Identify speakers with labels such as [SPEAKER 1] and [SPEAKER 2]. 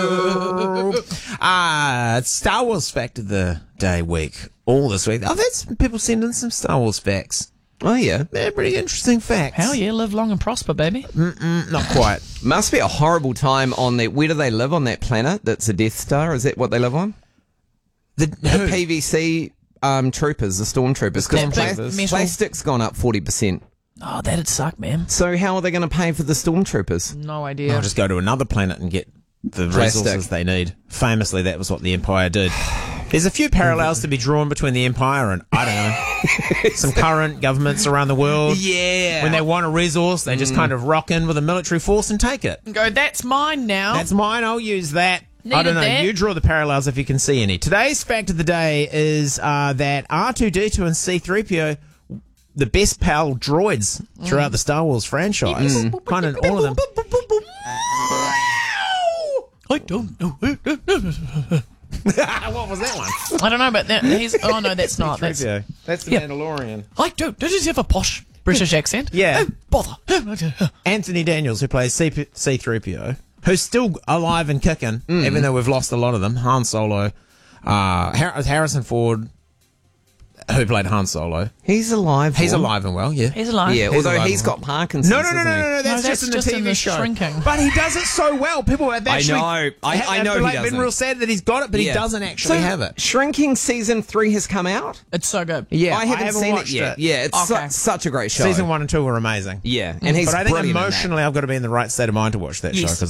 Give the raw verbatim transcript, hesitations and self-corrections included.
[SPEAKER 1] Ah, it's Star Wars fact of the day week. All this week. I've had some people send in some Star Wars facts.
[SPEAKER 2] Oh, yeah.
[SPEAKER 1] They're pretty interesting facts.
[SPEAKER 3] Hell yeah, live long and prosper, baby.
[SPEAKER 1] Mm-mm, not quite.
[SPEAKER 2] Must be a horrible time on that. Where do they live on that planet? That's a Death Star. Is that what they live on?
[SPEAKER 1] The,
[SPEAKER 2] The P V C um, troopers, the stormtroopers. Because
[SPEAKER 3] Stormtroopers.
[SPEAKER 2] pla- plastic's gone up forty percent.
[SPEAKER 3] Oh, that'd suck, man.
[SPEAKER 2] So how are they going to pay for the stormtroopers?
[SPEAKER 3] No idea.
[SPEAKER 1] I'll just go to another planet and get the
[SPEAKER 2] Plastic.
[SPEAKER 1] resources they need. Famously, that was what the Empire did. There's a few parallels to be drawn between the Empire and, I don't know, some current governments around the world.
[SPEAKER 2] Yeah.
[SPEAKER 1] When they want a resource, they just kind of rock in with a military force and take it.
[SPEAKER 3] Go, that's mine now.
[SPEAKER 1] That's mine, I'll use that. I
[SPEAKER 3] Needed
[SPEAKER 1] don't know,
[SPEAKER 3] that.
[SPEAKER 1] you draw the parallels if you can see any. Today's fact of the day is uh, that R two D two and C three P O, the best pal droids throughout the Star Wars franchise. Kind of all of them.
[SPEAKER 3] I don't know.
[SPEAKER 1] What was that one?
[SPEAKER 3] I don't know, but that, he's. Oh no, that's not. That's.
[SPEAKER 1] C three P O. That's the
[SPEAKER 3] Yeah.
[SPEAKER 1] Mandalorian.
[SPEAKER 3] I don't. Does he have a posh British accent?
[SPEAKER 1] Yeah.
[SPEAKER 3] Oh, bother.
[SPEAKER 1] Anthony Daniels, who plays C three P O, who's still alive and kicking, even though we've lost a lot of them. Han Solo, uh, Har- Harrison Ford, who played Han Solo.
[SPEAKER 2] He's alive.
[SPEAKER 1] He's
[SPEAKER 2] Paul.
[SPEAKER 1] alive and well, yeah.
[SPEAKER 3] He's alive.
[SPEAKER 2] Yeah,
[SPEAKER 1] He's
[SPEAKER 2] although
[SPEAKER 1] alive.
[SPEAKER 2] he's got Parkinson's.
[SPEAKER 1] No, no, no, no,
[SPEAKER 2] isn't he?
[SPEAKER 1] no, no, that's,
[SPEAKER 3] No,
[SPEAKER 1] just
[SPEAKER 3] that's
[SPEAKER 1] in the
[SPEAKER 3] just
[SPEAKER 1] T V
[SPEAKER 3] in the
[SPEAKER 1] show.
[SPEAKER 3] shrinking.
[SPEAKER 1] But he does it so well. People have actually...
[SPEAKER 2] know. I- I know he
[SPEAKER 1] like,
[SPEAKER 2] doesn't.
[SPEAKER 1] been real sad that he's got it, but
[SPEAKER 2] Yeah.
[SPEAKER 1] he doesn't actually
[SPEAKER 2] So,
[SPEAKER 1] have it.
[SPEAKER 2] Shrinking season three has come out?
[SPEAKER 3] It's so good.
[SPEAKER 1] Yeah,
[SPEAKER 2] I haven't, seen it
[SPEAKER 1] watched
[SPEAKER 2] yet. Yeah, it's su-
[SPEAKER 3] Okay.
[SPEAKER 2] such a great show.
[SPEAKER 1] Season one and two were amazing.
[SPEAKER 2] Yeah, and he's
[SPEAKER 1] But I think
[SPEAKER 2] brilliant in that.
[SPEAKER 1] emotionally I've got to be in the right state of mind to watch that show.
[SPEAKER 3] Yes.
[SPEAKER 1] 'cause